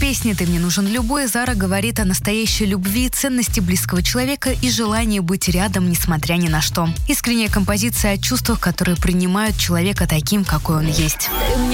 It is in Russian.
песне «Ты мне нужен любой» Зара говорит о настоящей любви, ценности близкого человека и желании быть рядом, несмотря ни на что. Искренняя композиция о чувствах, которые принимают человека таким, какой он есть.